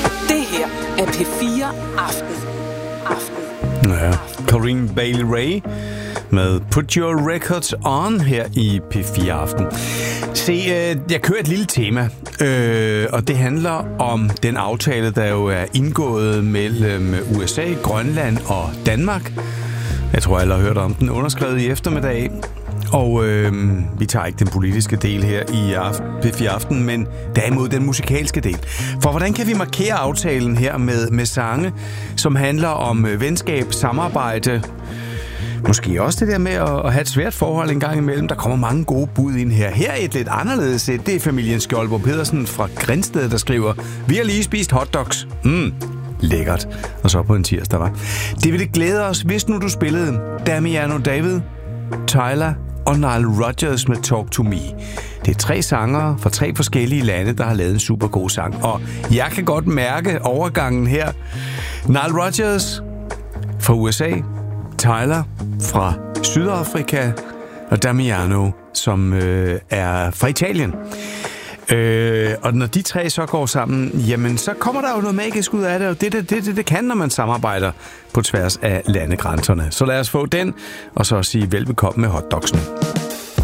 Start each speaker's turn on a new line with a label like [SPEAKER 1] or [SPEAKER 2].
[SPEAKER 1] Det her er P4 Aften.
[SPEAKER 2] Ja, Corinne Bailey Rae med Put Your Records On her i P4 Aften. Se, jeg kører et lille tema, og det handler om den aftale, der jo er indgået mellem USA, Grønland og Danmark. Jeg tror, alle har hørt om den, underskrevet i eftermiddag. Og vi tager ikke den politiske del her i P4 Aften, men derimod den musikalske del. For hvordan kan vi markere aftalen her med sange, som handler om venskab, samarbejde, måske også det der med at have et svært forhold en gang imellem. Der kommer mange gode bud ind her. Her er et lidt anderledes et. Det er familien Skjoldborg Pedersen fra Grindsted, der skriver: Vi har lige spist hotdogs. Lækkert. Og så på en tirsdag, var. Det ville glæde os, hvis nu du spillede Damiano David, Tyler og Nile Rodgers med Talk to Me. Det er 3 sangere fra 3 forskellige lande, der har lavet en super god sang. Og jeg kan godt mærke overgangen her. Nile Rodgers fra USA, Tyler fra Sydafrika og Damiano, som er fra Italien. Og når de 3 så går sammen, jamen så kommer der jo noget magisk ud af det, og det kan, når man samarbejder på tværs af landegrænserne. Så lad os få den, og så sige velbekomme med hotdogsene.